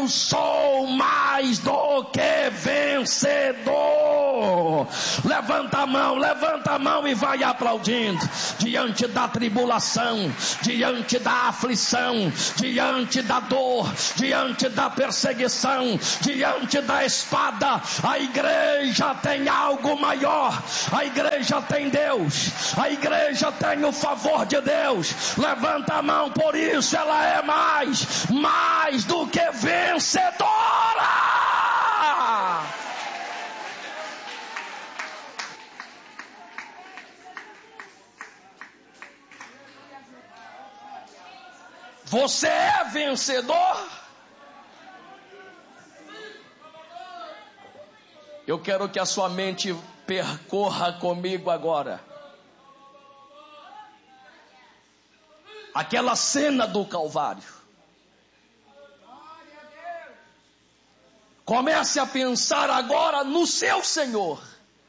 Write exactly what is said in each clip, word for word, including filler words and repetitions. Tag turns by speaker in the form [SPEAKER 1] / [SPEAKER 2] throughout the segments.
[SPEAKER 1] eu sou mais do que vencedor. Levanta a mão, levanta a mão e vai aplaudindo. Diante da tribulação, diante da aflição, diante da dor, diante da perseguição, diante da espada, a igreja tem algo maior. A igreja tem Deus, a igreja tem o favor de Deus. Levanta a mão, por isso ela é mais, mais do que vencedora. Você é vencedor? Eu quero que a sua mente percorra comigo agora aquela cena do Calvário. Comece a pensar agora no seu Senhor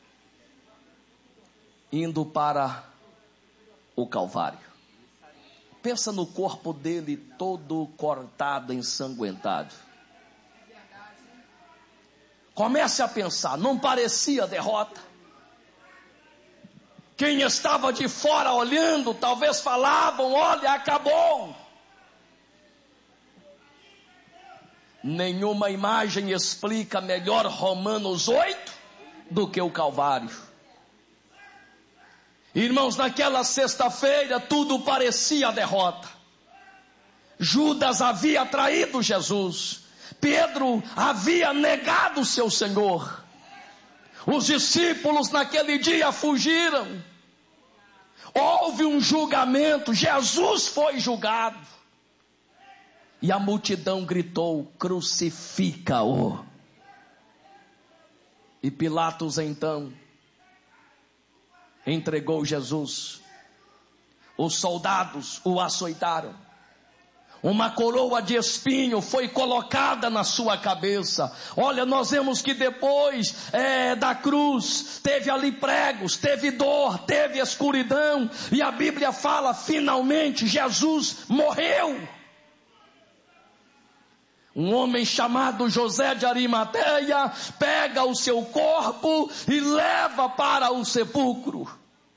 [SPEAKER 1] indo para o Calvário. Pensa no corpo dele todo cortado, ensanguentado. Comece a pensar, não parecia derrota? Quem estava de fora olhando, talvez falavam: olha, acabou. Nenhuma imagem explica melhor Romanos oito do que o Calvário. Irmãos, naquela sexta-feira tudo parecia derrota. Judas havia traído Jesus. Pedro havia negado seu Senhor. Os discípulos naquele dia fugiram. Houve um julgamento. Jesus foi julgado. E a multidão gritou: crucifica-o. E Pilatos então entregou Jesus. Os soldados o açoitaram. Uma coroa de espinho foi colocada na sua cabeça. Olha, nós vemos que depois é, da cruz, teve ali pregos, teve dor, teve escuridão. E a Bíblia fala, finalmente Jesus morreu. Um homem chamado José de Arimateia pega o seu corpo e leva para o sepulcro.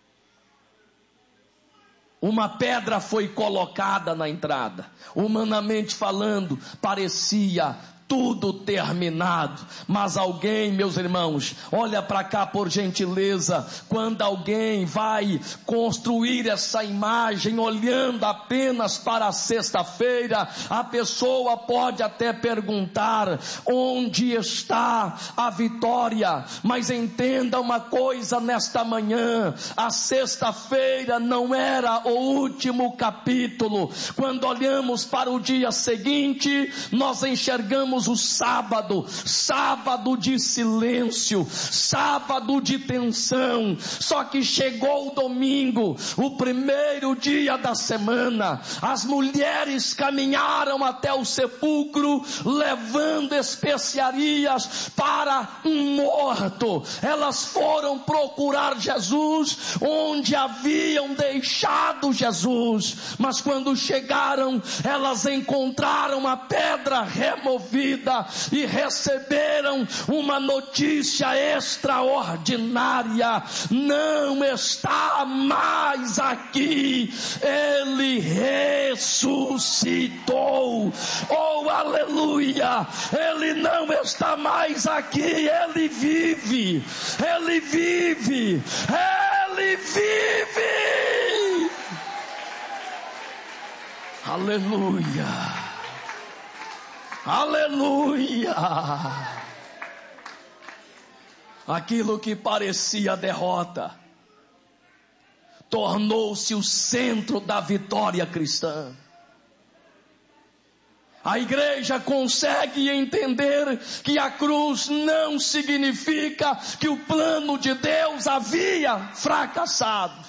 [SPEAKER 1] Uma pedra foi colocada na entrada. Humanamente falando, parecia tudo terminado. Mas alguém, meus irmãos, olha para cá por gentileza. Quando alguém vai construir essa imagem olhando apenas para a sexta-feira, a pessoa pode até perguntar: onde está a vitória? Mas entenda uma coisa nesta manhã: a sexta-feira não era o último capítulo. Quando olhamos para o dia seguinte, nós enxergamos o sábado, sábado de silêncio, sábado de tensão. Só que chegou o domingo, o primeiro dia da semana. As mulheres caminharam até o sepulcro, levando especiarias para um morto. Elas foram procurar Jesus onde haviam deixado Jesus, mas quando chegaram, elas encontraram a pedra removida e receberam uma notícia extraordinária: não está mais aqui, ele ressuscitou. Oh, aleluia! Ele não está mais aqui, ele vive, ele vive, ele vive. Aleluia! Aleluia! Aquilo que parecia derrota tornou-se o centro da vitória cristã. A igreja consegue entender que a cruz não significa que o plano de Deus havia fracassado.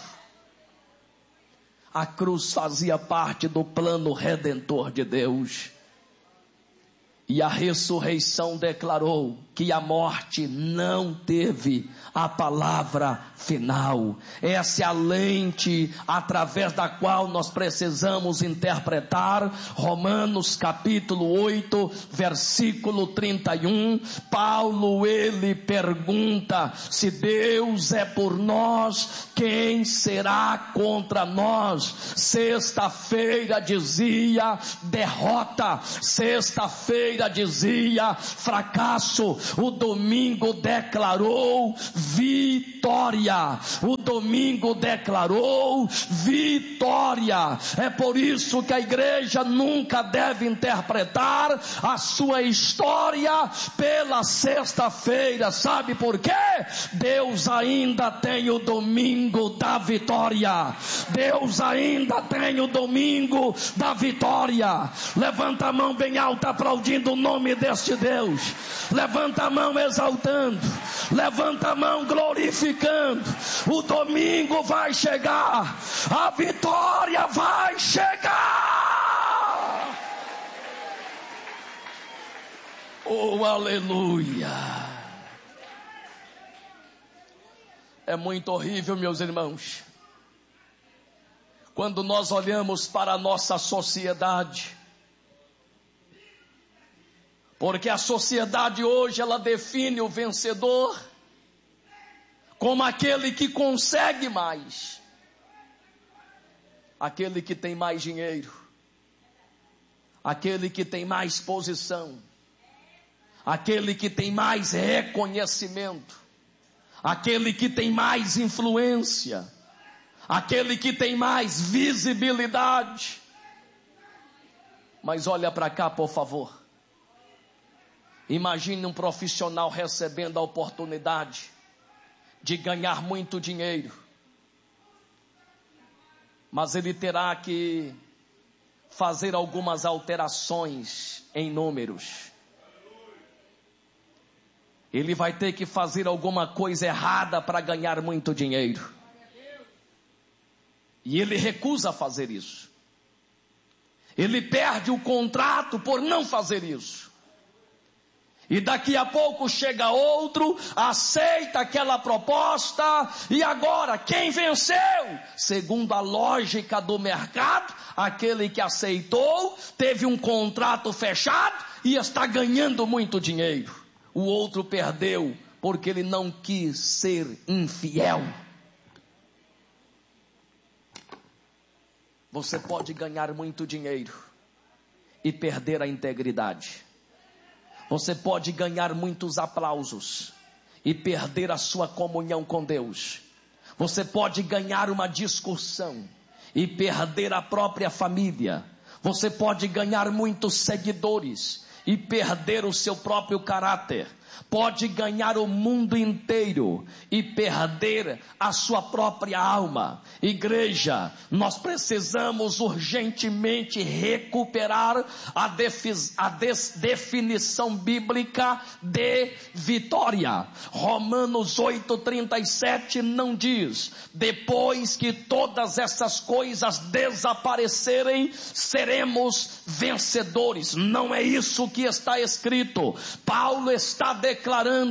[SPEAKER 1] A cruz fazia parte do plano redentor de Deus. E a ressurreição declarou que a morte não teve a palavra final. Essa é a lente através da qual nós precisamos interpretar Romanos capítulo oito, versículo trinta e um. Paulo, ele pergunta: se Deus é por nós, quem será contra nós? Sexta-feira dizia derrota, sexta-feira dizia fracasso, o domingo declarou vitória, o domingo declarou vitória. É por isso que a igreja nunca deve interpretar a sua história pela sexta-feira. Sabe por quê? Deus ainda tem o domingo da vitória. Deus ainda tem o domingo da vitória. Levanta a mão bem alta aplaudindo o nome deste Deus. Levanta a mão exaltando. Levanta a mão glorificando. O domingo vai chegar. A vitória vai chegar. Oh, aleluia. É muito horrível, meus irmãos, quando nós olhamos para a nossa sociedade, porque a sociedade hoje ela define o vencedor como aquele que consegue mais, aquele que tem mais dinheiro, aquele que tem mais posição, aquele que tem mais reconhecimento, aquele que tem mais influência, aquele que tem mais visibilidade. Mas olha para cá, por favor. Imagine um profissional recebendo a oportunidade de ganhar muito dinheiro, mas ele terá que fazer algumas alterações em números. Ele vai ter que fazer alguma coisa errada para ganhar muito dinheiro. E ele recusa fazer isso. Ele perde o contrato por não fazer isso. E daqui a pouco chega outro, aceita aquela proposta, e agora quem venceu? Segundo a lógica do mercado, aquele que aceitou, teve um contrato fechado e está ganhando muito dinheiro. O outro perdeu porque ele não quis ser infiel. Você pode ganhar muito dinheiro e perder a integridade. Você pode ganhar muitos aplausos e perder a sua comunhão com Deus. Você pode ganhar uma discussão e perder a própria família. Você pode ganhar muitos seguidores e perder o seu próprio caráter. Pode ganhar o mundo inteiro e perder a sua própria alma. Igreja, nós precisamos urgentemente recuperar a, defi- a des- definição bíblica de vitória. Romanos oito, trinta e sete não diz: depois que todas essas coisas desaparecerem, seremos vencedores. Não é isso que está escrito. Paulo está declarando: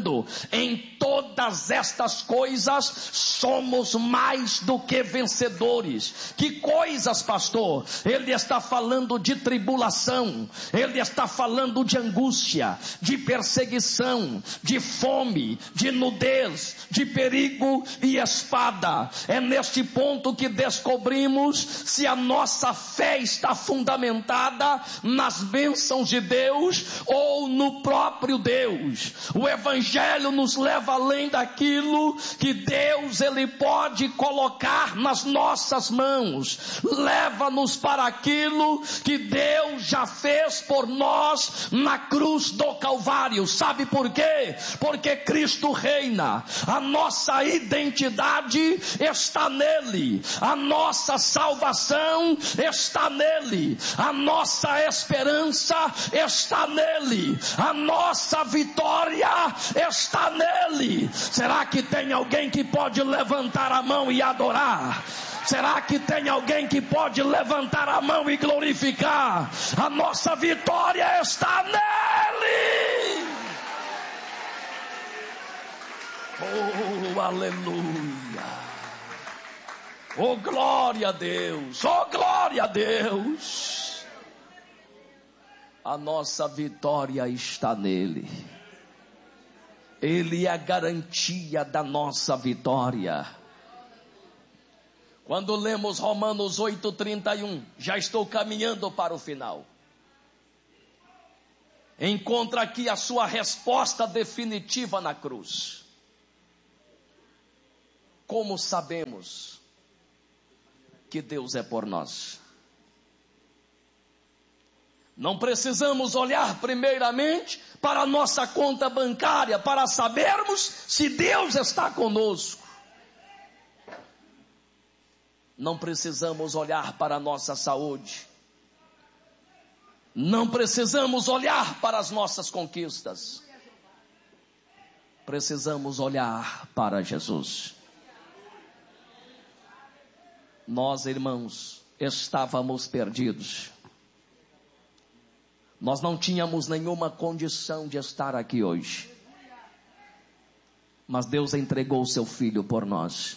[SPEAKER 1] em todas estas coisas somos mais do que vencedores. Que coisas, pastor? Ele está falando de tribulação, ele está falando de angústia, de perseguição, de fome, de nudez, de perigo e espada. É neste ponto que descobrimos se a nossa fé está fundamentada nas bênçãos de Deus ou no próprio Deus. O Evangelho nos leva além daquilo que Deus ele pode colocar nas nossas mãos. Leva-nos para aquilo que Deus já fez por nós na cruz do Calvário. Sabe por quê? Porque Cristo reina. A nossa identidade está nele. A nossa salvação está nele. A nossa esperança está nele. A nossa vitória está nele. Será que tem alguém que pode levantar a mão e adorar? Será que tem alguém que pode levantar a mão e glorificar? A nossa vitória está nele. aleluia. Oh, glória a Deus. Oh, glória a Deus. A nossa vitória está nele. Ele é a garantia da nossa vitória. Quando lemos Romanos oito, trinta e um, já estou caminhando para o final. Encontra aqui a sua resposta definitiva na cruz. Como sabemos que Deus é por nós? Não precisamos olhar primeiramente para a nossa conta bancária para sabermos se Deus está conosco. Não precisamos olhar para a nossa saúde. Não precisamos olhar para as nossas conquistas. Precisamos olhar para Jesus. Nós, irmãos, estávamos perdidos. Nós não tínhamos nenhuma condição de estar aqui hoje. Mas Deus entregou o seu Filho por nós.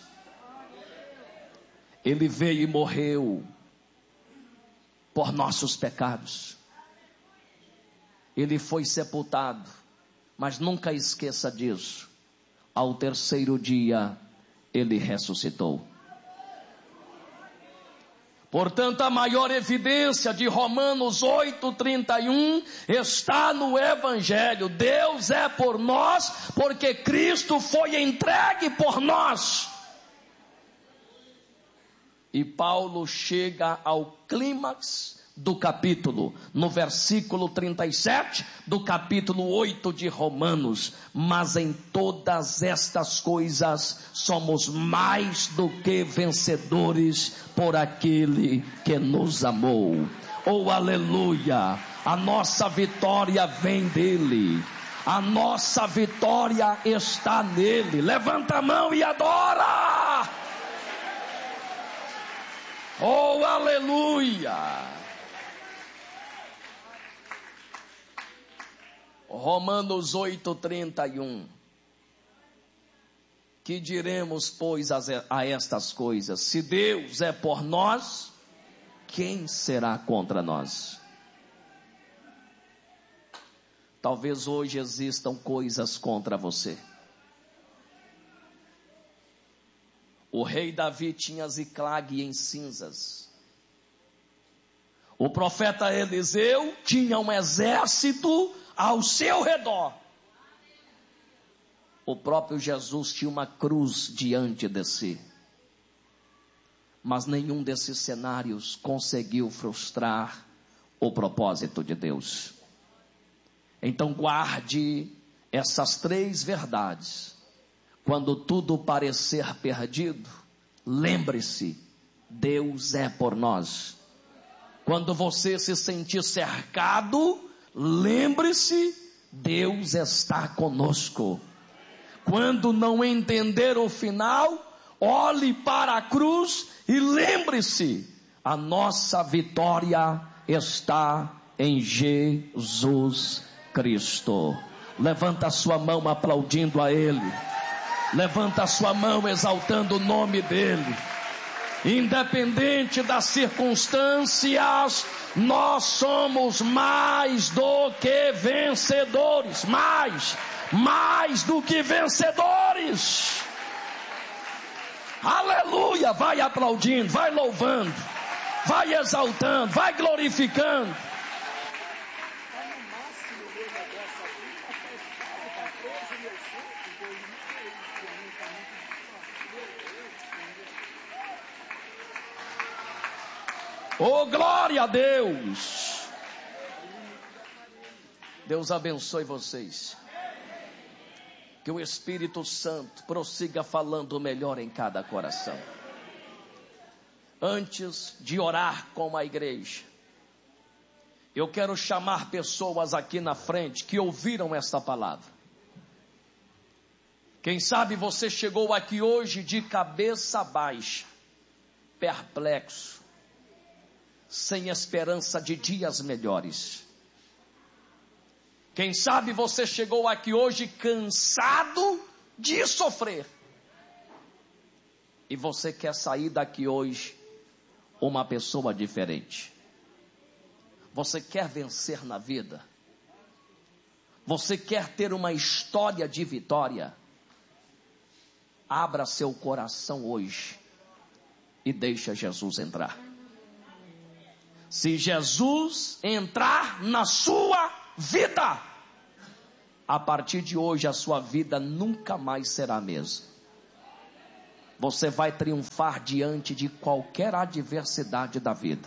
[SPEAKER 1] Ele veio e morreu por nossos pecados. Ele foi sepultado. Mas nunca esqueça disso. Ao terceiro dia, Ele ressuscitou. Portanto, a maior evidência de Romanos oito, trinta e um está no Evangelho. Deus é por nós, porque Cristo foi entregue por nós. E Paulo chega ao clímax do capítulo, no versículo trinta e sete do capítulo oito de Romanos. Mas em todas estas coisas somos mais do que vencedores por aquele que nos amou. Oh, aleluia! A nossa vitória vem dele. A nossa vitória está nele. Levanta a mão e adora! Oh, aleluia! Romanos oito, trinta e um. Que diremos, pois, a estas coisas? Se Deus é por nós, quem será contra nós? Talvez hoje existam coisas contra você. O rei Davi tinha Ziclague em cinzas. O profeta Eliseu tinha um exército ao seu redor. O próprio Jesus tinha uma cruz diante de si. Mas nenhum desses cenários conseguiu frustrar o propósito de Deus. Então guarde essas três verdades. Quando tudo parecer perdido, lembre-se, Deus é por nós. Quando você se sentir cercado, lembre-se, Deus está conosco. Quando não entender o final, olhe para a cruz e lembre-se, a nossa vitória está em Jesus Cristo. Levanta a sua mão aplaudindo a Ele. Levanta a sua mão exaltando o nome dEle. Independente das circunstâncias, nós somos mais do que vencedores. Mais, mais do que vencedores. Aleluia! Vai aplaudindo, vai louvando, vai exaltando, vai glorificando. Oh, glória a Deus! Deus abençoe vocês. Que o Espírito Santo prossiga falando melhor em cada coração. Antes de orar com a igreja, eu quero chamar pessoas aqui na frente que ouviram esta palavra. Quem sabe você chegou aqui hoje de cabeça baixa, perplexo, sem esperança de dias melhores. Quem sabe você chegou aqui hoje cansado de sofrer, e você quer sair daqui hoje uma pessoa diferente. Você quer vencer na vida? Você quer ter uma história de vitória? Abra seu coração hoje e deixa Jesus entrar. Se Jesus entrar na sua vida, a partir de hoje a sua vida nunca mais será a mesma. Você vai triunfar diante de qualquer adversidade da vida.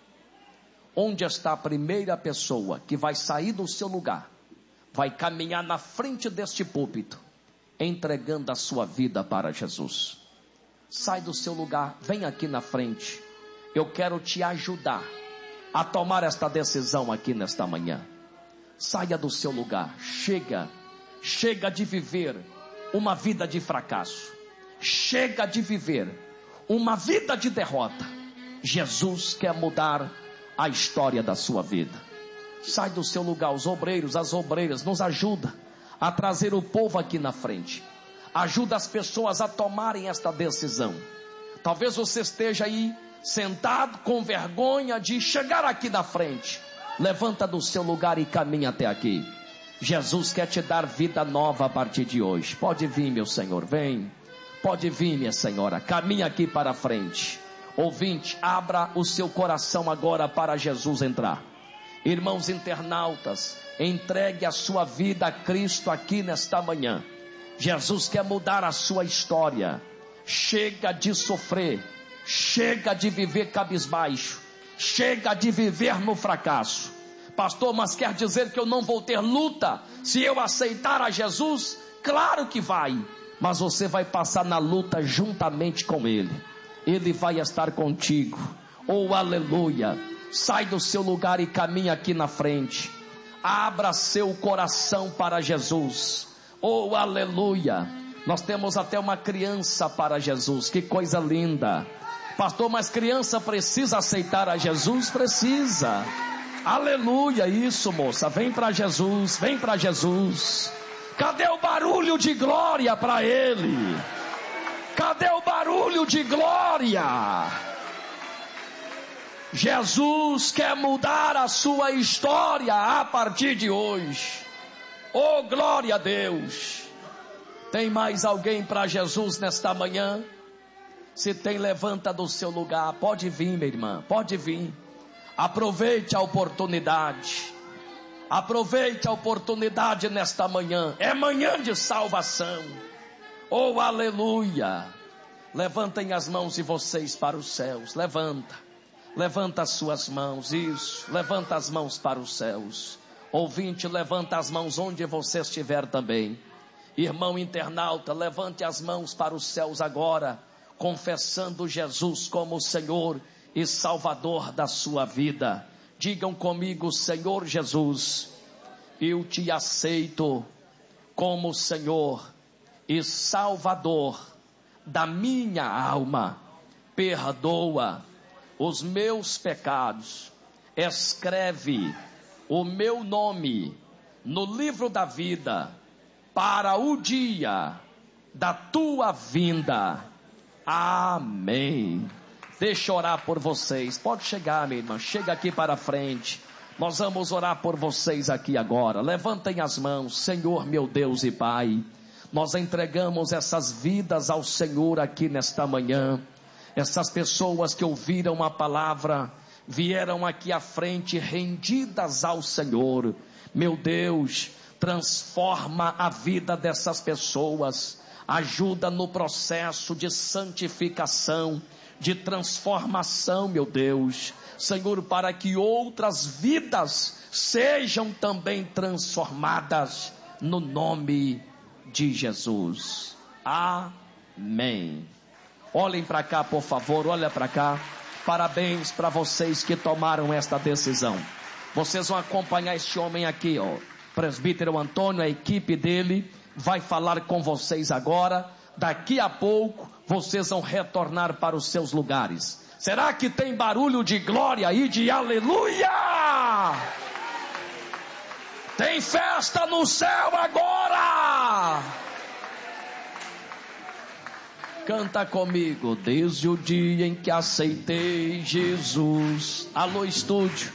[SPEAKER 1] Onde está a primeira pessoa que vai sair do seu lugar, vai caminhar na frente deste púlpito, entregando a sua vida para Jesus? Sai do seu lugar, vem aqui na frente. Eu quero te ajudar a tomar esta decisão aqui nesta manhã. Saia do seu lugar, chega, chega de viver uma vida de fracasso, chega de viver uma vida de derrota. Jesus quer mudar a história da sua vida. Sai do seu lugar. Os obreiros, as obreiras, nos ajuda a trazer o povo aqui na frente. Ajuda as pessoas a tomarem esta decisão. Talvez você esteja aí sentado com vergonha de chegar aqui na frente. Levanta do seu lugar e caminha até aqui. Jesus quer te dar vida nova a partir de hoje. Pode vir, meu Senhor, vem. Pode vir, minha senhora, caminha aqui para a frente. Ouvinte, abra o seu coração agora para Jesus entrar. Irmãos internautas, entregue a sua vida a Cristo aqui nesta manhã. Jesus quer mudar a sua história. Chega de sofrer, chega de viver cabisbaixo, chega de viver no fracasso. Pastor, mas quer dizer que eu não vou ter luta se eu aceitar a Jesus? Claro que vai, mas você vai passar na luta juntamente com Ele. Ele vai estar contigo. Oh, aleluia. Sai do seu lugar e caminha aqui na frente. Abra seu coração para Jesus. Oh, aleluia. Nós temos até uma criança para Jesus. Que coisa linda. Pastor, mas criança precisa aceitar a Jesus? Precisa. Aleluia, isso, moça. Vem para Jesus, vem para Jesus. Cadê o barulho de glória para Ele? Cadê o barulho de glória? Jesus quer mudar a sua história a partir de hoje. Oh, glória a Deus. Tem mais alguém para Jesus nesta manhã? Se tem, levanta do seu lugar. Pode vir, minha irmã, pode vir. Aproveite a oportunidade. Aproveite a oportunidade nesta manhã. É manhã de salvação. Oh, aleluia. Levantem as mãos de vocês para os céus. Levanta. Levanta as suas mãos. Isso. Levanta as mãos para os céus. Ouvinte, levanta as mãos onde você estiver também. Irmão internauta, levante as mãos para os céus agora, confessando Jesus como Senhor e Salvador da sua vida. Digam comigo: Senhor Jesus, eu te aceito como Senhor e Salvador da minha alma. Perdoa os meus pecados. Escreve o meu nome no livro da vida para o dia da tua vinda. Amém. Deixa eu orar por vocês. Pode chegar, minha irmã. Chega aqui para frente. Nós vamos orar por vocês aqui agora. Levantem as mãos. Senhor, meu Deus e Pai, nós entregamos essas vidas ao Senhor aqui nesta manhã. Essas pessoas que ouviram a palavra, vieram aqui à frente rendidas ao Senhor. Meu Deus, transforma a vida dessas pessoas. Ajuda no processo de santificação, de transformação, meu Deus. Senhor, para que outras vidas sejam também transformadas no nome de Jesus. Amém. Olhem para cá, por favor, olha para cá. Parabéns para vocês que tomaram esta decisão. Vocês vão acompanhar este homem aqui, ó. Presbítero Antônio, a equipe dele vai falar com vocês agora. Daqui a pouco vocês vão retornar para os seus lugares. Será que tem barulho de glória e de aleluia? Tem festa no céu agora. Canta comigo. Desde o dia em que aceitei Jesus. Alô, estúdio.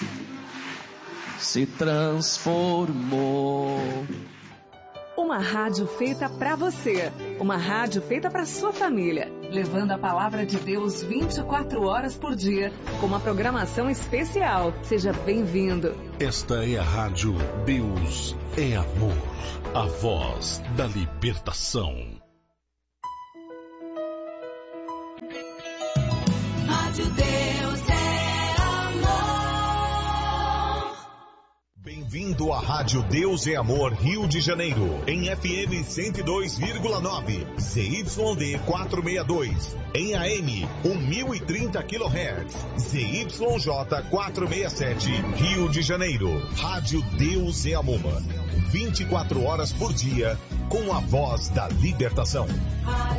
[SPEAKER 1] Se transformou.
[SPEAKER 2] Uma rádio feita para você. Uma rádio feita para sua família. Levando a palavra de Deus vinte e quatro horas por dia. Com uma programação especial. Seja bem-vindo.
[SPEAKER 3] Esta é a rádio Deus é Amor. A voz da libertação.
[SPEAKER 4] Rádio Deus é Amor.
[SPEAKER 5] Bem-vindo à Rádio Deus é Amor Rio de Janeiro, em F M cento e dois vírgula nove, Z Y D quatrocentos e sessenta e dois, em A M mil e trinta quilohertz, Z Y J quatrocentos e sessenta e sete, Rio de Janeiro. Rádio Deus é Amor, vinte e quatro horas por dia, com a voz da libertação.